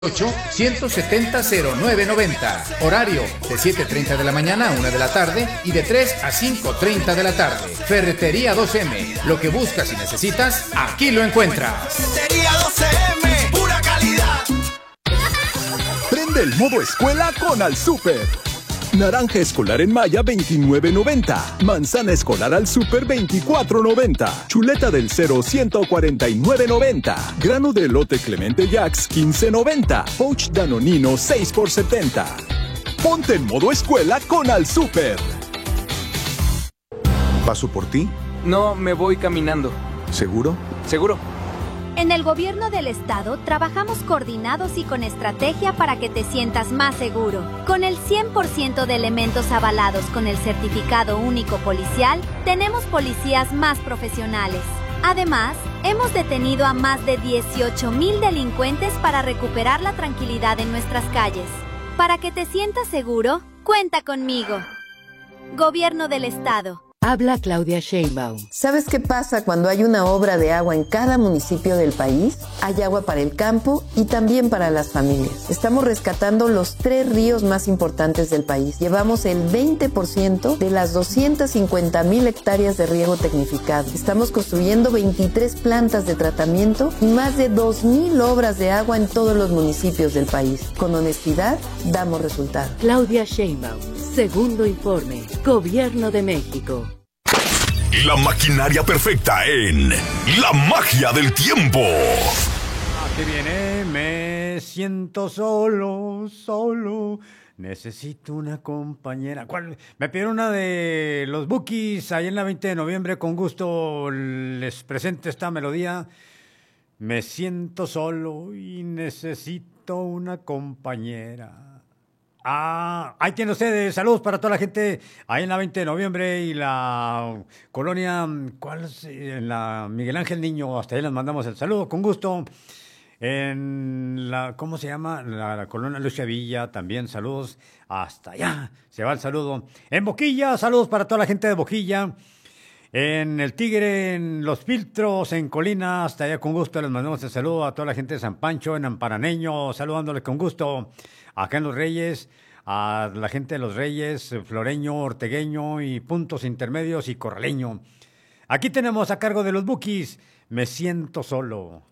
8-170-0990. Horario de 7:30 de la mañana a 1 de la tarde y de 3 a 5:30 de la tarde. Ferretería 2M. Lo que buscas y necesitas, aquí lo encuentras. Ferretería 2M, pura calidad. Prende el modo escuela con Al Súper. Naranja escolar en Maya, $29.90. Manzana escolar al Súper, $24.90. Chuleta del Cero, $149.90. Grano de elote Clemente Jax, $15.90. Pouch Danonino, 6 por $70. Ponte en modo escuela con Al Súper. ¿Paso por ti? No, me voy caminando. ¿Seguro? ¿Seguro? En el gobierno del estado trabajamos coordinados y con estrategia para que te sientas más seguro. Con el 100% de elementos avalados con el certificado único policial, tenemos policías más profesionales. Además, hemos detenido a más de 18,000 delincuentes para recuperar la tranquilidad en nuestras calles. Para que te sientas seguro, cuenta conmigo. Gobierno del estado. Habla Claudia Sheinbaum. ¿Sabes qué pasa cuando hay una obra de agua en cada municipio del país? Hay agua para el campo y también para las familias. Estamos rescatando los 3 ríos más importantes del país. Llevamos el 20% de las 250,000 hectáreas de riego tecnificado. Estamos construyendo 23 plantas de tratamiento y más de 2,000 obras de agua en todos los municipios del país. Con honestidad, damos resultados. Claudia Sheinbaum. Segundo informe. Gobierno de México. La maquinaria perfecta en La Magia del Tiempo. Aquí viene, me siento solo, solo. Necesito una compañera. ¿Cuál? Me pidieron una de los Bukis ahí en la 20 de noviembre. Con gusto les presento esta melodía. Me siento solo y necesito una compañera. Ahí tienen ustedes. Saludos para toda la gente ahí en la 20 de noviembre y la colonia, ¿cuál es? En la Miguel Ángel Niño. Hasta ahí les mandamos el saludo, con gusto. En la, ¿cómo se llama? La colonia Lucia Villa, también saludos. Hasta allá se va el saludo. En Boquilla, saludos para toda la gente de Boquilla. En El Tigre, en Los Filtros, en Colina, hasta allá con gusto les mandamos el saludo a toda la gente de San Pancho, en Amparaneño, saludándoles con gusto. Acá en Los Reyes, a la gente de Los Reyes, Floreño, Ortegueño y Puntos Intermedios y Corraleño. Aquí tenemos a cargo de los Bukis, Me siento solo.